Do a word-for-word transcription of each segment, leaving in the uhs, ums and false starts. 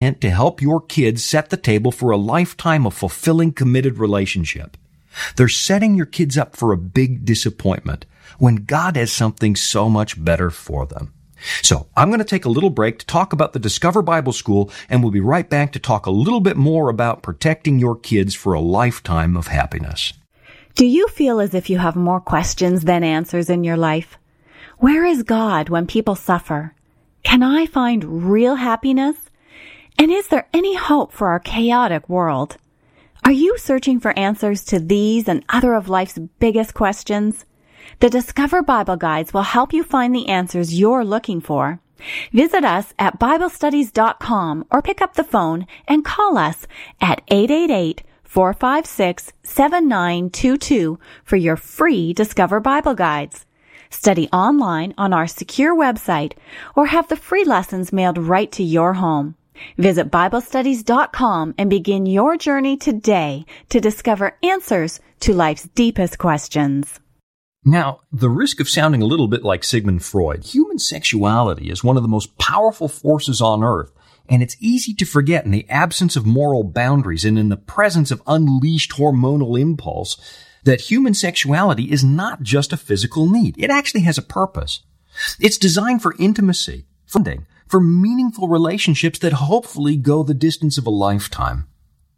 intent to help your kids set the table for a lifetime of fulfilling, committed relationship. They're setting your kids up for a big disappointment when God has something so much better for them. So I'm going to take a little break to talk about the Discover Bible School, and we'll be right back to talk a little bit more about protecting your kids for a lifetime of happiness. Do you feel as if you have more questions than answers in your life? Where is God when people suffer? Can I find real happiness? And is there any hope for our chaotic world? Are you searching for answers to these and other of life's biggest questions? The Discover Bible Guides will help you find the answers you're looking for. Visit us at Bible Studies dot com or pick up the phone and call us at eight eight eight, four five six, seven nine two two for your free Discover Bible Guides. Study online on our secure website or have the free lessons mailed right to your home. Visit Bible Studies dot com and begin your journey today to discover answers to life's deepest questions. Now, the risk of sounding a little bit like Sigmund Freud, human sexuality is one of the most powerful forces on earth, and it's easy to forget in the absence of moral boundaries and in the presence of unleashed hormonal impulse that human sexuality is not just a physical need. It actually has a purpose. It's designed for intimacy, for bonding, for meaningful relationships that hopefully go the distance of a lifetime.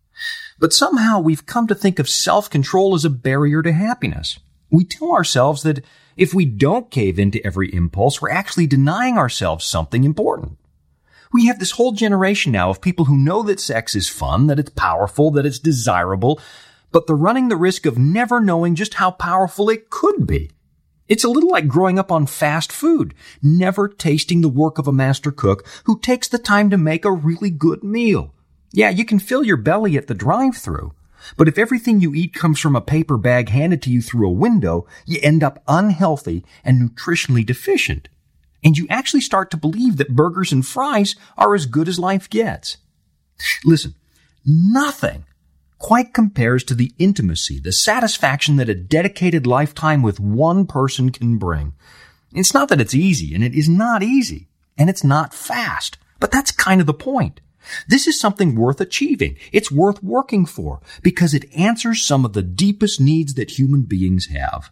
But somehow we've come to think of self-control as a barrier to happiness. We tell ourselves that if we don't cave into every impulse, we're actually denying ourselves something important. We have this whole generation now of people who know that sex is fun, that it's powerful, that it's desirable, but they're running the risk of never knowing just how powerful it could be. It's a little like growing up on fast food, never tasting the work of a master cook who takes the time to make a really good meal. Yeah, you can fill your belly at the drive-thru, but if everything you eat comes from a paper bag handed to you through a window, you end up unhealthy and nutritionally deficient. And you actually start to believe that burgers and fries are as good as life gets. Listen, nothing quite compares to the intimacy, the satisfaction that a dedicated lifetime with one person can bring. It's not that it's easy, and it is not easy, and it's not fast, but that's kind of the point. This is something worth achieving. It's worth working for because it answers some of the deepest needs that human beings have.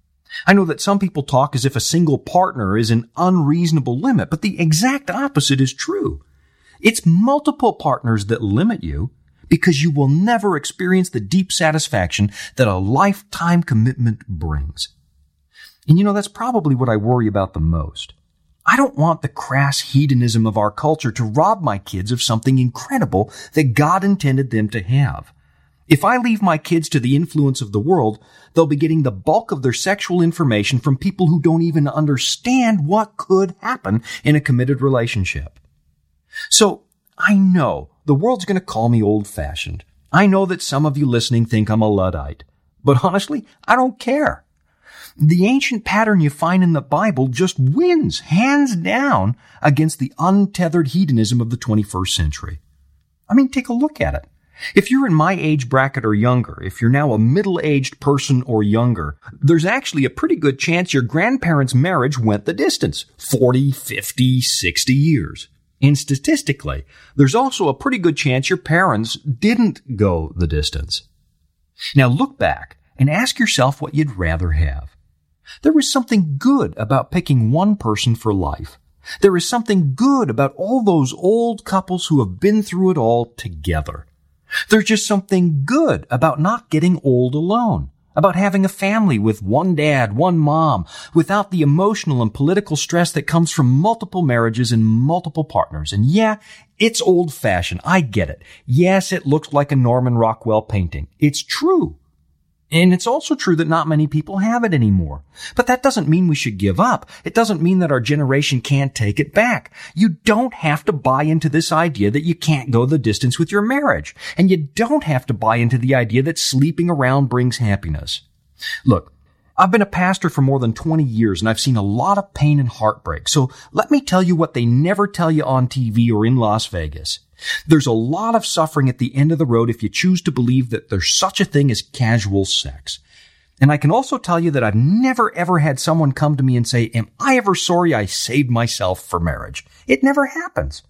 I know that some people talk as if a single partner is an unreasonable limit, but the exact opposite is true. It's multiple partners that limit you because you will never experience the deep satisfaction that a lifetime commitment brings. And you know, that's probably what I worry about the most. I don't want the crass hedonism of our culture to rob my kids of something incredible that God intended them to have. If I leave my kids to the influence of the world, they'll be getting the bulk of their sexual information from people who don't even understand what could happen in a committed relationship. So, I know the world's going to call me old-fashioned. I know that some of you listening think I'm a Luddite. But honestly, I don't care. The ancient pattern you find in the Bible just wins, hands down, against the untethered hedonism of the twenty-first century. I mean, take a look at it. If you're in my age bracket or younger, if you're now a middle-aged person or younger, there's actually a pretty good chance your grandparents' marriage went the distance, forty, fifty, sixty years. And statistically, there's also a pretty good chance your parents didn't go the distance. Now look back and ask yourself what you'd rather have. There is something good about picking one person for life. There is something good about all those old couples who have been through it all together. There's just something good about not getting old alone, about having a family with one dad, one mom, without the emotional and political stress that comes from multiple marriages and multiple partners. And yeah, it's old-fashioned. I get it. Yes, it looks like a Norman Rockwell painting. It's true. And it's also true that not many people have it anymore. But that doesn't mean we should give up. It doesn't mean that our generation can't take it back. You don't have to buy into this idea that you can't go the distance with your marriage. And you don't have to buy into the idea that sleeping around brings happiness. Look, I've been a pastor for more than twenty years, and I've seen a lot of pain and heartbreak. So let me tell you what they never tell you on T V or in Las Vegas. There's a lot of suffering at the end of the road if you choose to believe that there's such a thing as casual sex. And I can also tell you that I've never ever had someone come to me and say, am I ever sorry I saved myself for marriage? It never happens.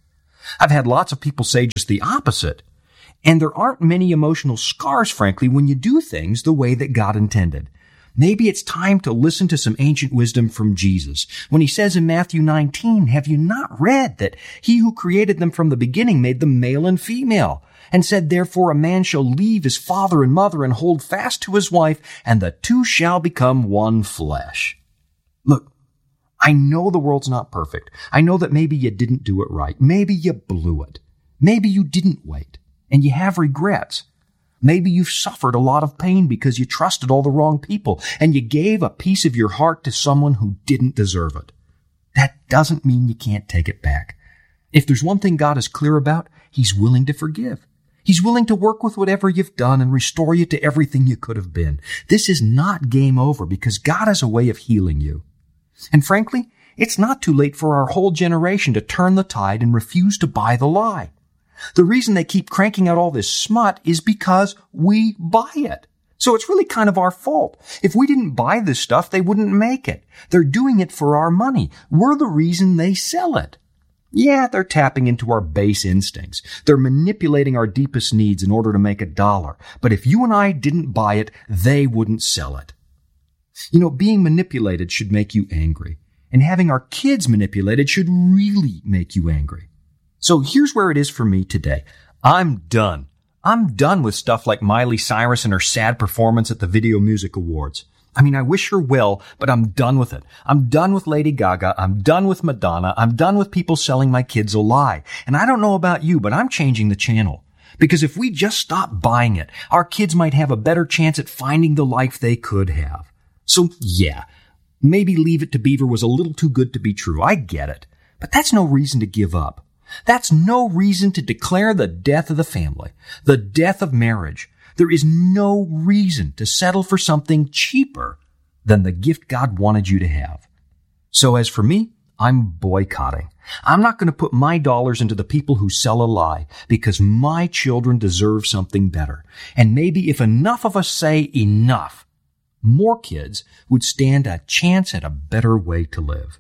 I've had lots of people say just the opposite. And there aren't many emotional scars, frankly, when you do things the way that God intended. Maybe it's time to listen to some ancient wisdom from Jesus when he says in Matthew nineteen, have you not read that he who created them from the beginning made them male and female, and said, therefore a man shall leave his father and mother and hold fast to his wife, and the two shall become one flesh. Look, I know the world's not perfect. I know that maybe you didn't do it right. Maybe you blew it. Maybe you didn't wait, and you have regrets. Maybe you've suffered a lot of pain because you trusted all the wrong people and you gave a piece of your heart to someone who didn't deserve it. That doesn't mean you can't take it back. If there's one thing God is clear about, he's willing to forgive. He's willing to work with whatever you've done and restore you to everything you could have been. This is not game over because God has a way of healing you. And frankly, it's not too late for our whole generation to turn the tide and refuse to buy the lie. The reason they keep cranking out all this smut is because we buy it. So it's really kind of our fault. If we didn't buy this stuff, they wouldn't make it. They're doing it for our money. We're the reason they sell it. Yeah, they're tapping into our base instincts. They're manipulating our deepest needs in order to make a dollar. But if you and I didn't buy it, they wouldn't sell it. You know, being manipulated should make you angry. And having our kids manipulated should really make you angry. So here's where it is for me today. I'm done. I'm done with stuff like Miley Cyrus and her sad performance at the Video Music Awards. I mean, I wish her well, but I'm done with it. I'm done with Lady Gaga. I'm done with Madonna. I'm done with people selling my kids a lie. And I don't know about you, but I'm changing the channel. Because if we just stop buying it, our kids might have a better chance at finding the life they could have. So yeah, maybe Leave It to Beaver was a little too good to be true. I get it. But that's no reason to give up. That's no reason to declare the death of the family, the death of marriage. There is no reason to settle for something cheaper than the gift God wanted you to have. So as for me, I'm boycotting. I'm not going to put my dollars into the people who sell a lie because my children deserve something better. And maybe if enough of us say enough, more kids would stand a chance at a better way to live.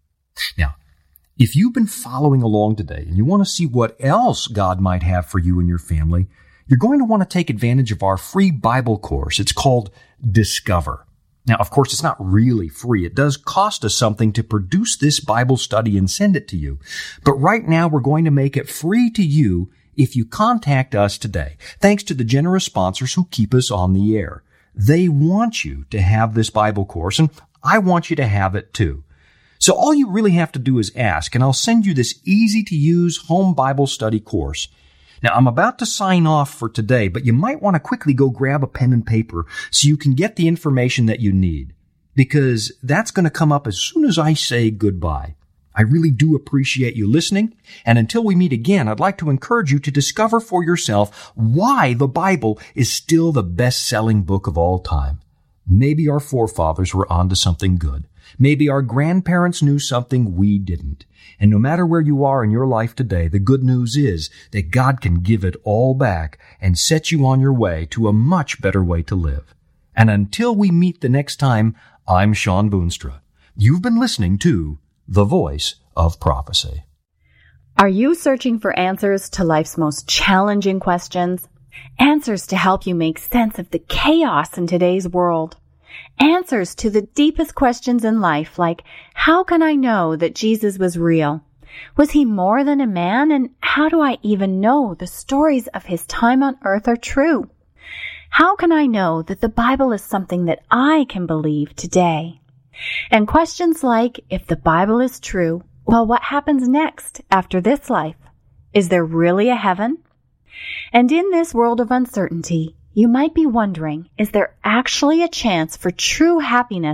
Now, if you've been following along today and you want to see what else God might have for you and your family, you're going to want to take advantage of our free Bible course. It's called Discover. Now, of course, it's not really free. It does cost us something to produce this Bible study and send it to you. But right now, we're going to make it free to you if you contact us today, thanks to the generous sponsors who keep us on the air. They want you to have this Bible course, and I want you to have it too. So all you really have to do is ask, and I'll send you this easy-to-use home Bible study course. Now, I'm about to sign off for today, but you might want to quickly go grab a pen and paper so you can get the information that you need, because that's going to come up as soon as I say goodbye. I really do appreciate you listening, and until we meet again, I'd like to encourage you to discover for yourself why the Bible is still the best-selling book of all time. Maybe our forefathers were onto something good. Maybe our grandparents knew something we didn't. And no matter where you are in your life today, the good news is that God can give it all back and set you on your way to a much better way to live. And until we meet the next time, I'm Sean Boonstra. You've been listening to The Voice of Prophecy. Are you searching for answers to life's most challenging questions? Answers to help you make sense of the chaos in today's world? Answers to the deepest questions in life, like, how can I know that Jesus was real? Was he more than a man? And how do I even know the stories of his time on earth are true? How can I know that the Bible is something that I can believe today? And questions like, if the Bible is true, well, what happens next after this life? Is there really a heaven? And in this world of uncertainty, you might be wondering, is there actually a chance for true happiness